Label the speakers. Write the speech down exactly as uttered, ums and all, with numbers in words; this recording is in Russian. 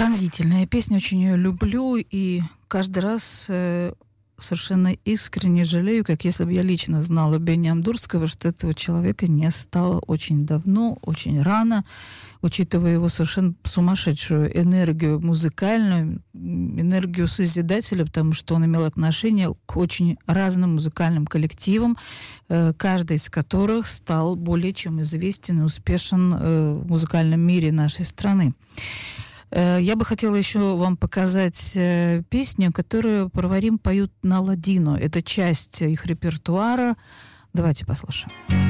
Speaker 1: Пронзительная песня, очень ее люблю, и каждый раз э, совершенно искренне жалею, как если бы я лично знала Бени Амдурского, что этого человека не стало очень давно, очень рано, учитывая его совершенно сумасшедшую энергию музыкальную, энергию созидателя, потому что он имел отношение к очень разным музыкальным коллективам, э, каждый из которых стал более чем известен и успешен э, в музыкальном мире нашей страны. Я бы хотела еще вам показать э, песню, которую Парварим поют на ладино. Это часть их репертуара. Давайте послушаем.